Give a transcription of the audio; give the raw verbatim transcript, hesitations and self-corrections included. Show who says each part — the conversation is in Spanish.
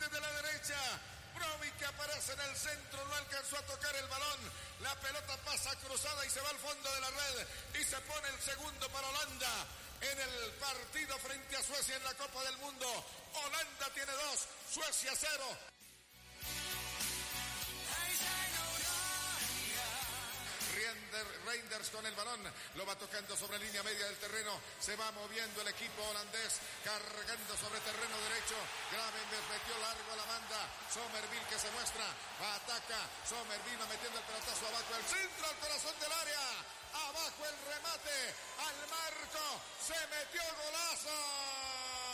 Speaker 1: desde la derecha. Bromi que aparece en el centro, no alcanzó a tocar el balón. La pelota pasa cruzada y se va al fondo de la red. Y se pone el segundo para Holanda en el partido frente a Suecia en la Copa del Mundo. Holanda tiene dos, Suecia cero. Reinders con el balón, lo va tocando sobre línea media del terreno, se va moviendo el equipo holandés, cargando sobre terreno derecho. Gravenberch metió largo a la banda. Somerville que se muestra, va, ataca. Somerville va metiendo el pelotazo abajo, el centro al corazón del área, abajo el remate, al marco, se metió golazo.